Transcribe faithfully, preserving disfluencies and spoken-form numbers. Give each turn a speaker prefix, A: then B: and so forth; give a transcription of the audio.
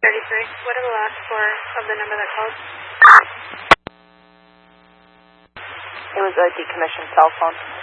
A: thirty-three. What are the last four of the number that called?
B: It was a decommissioned cell phone.